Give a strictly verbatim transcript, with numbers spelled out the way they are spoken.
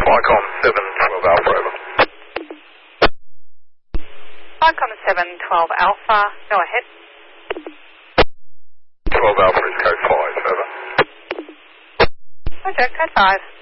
Vicom seven twelve Alpha, over. Vicom seven twelve Alpha, go ahead. twelve Alpha is code five, over. Roger, code five.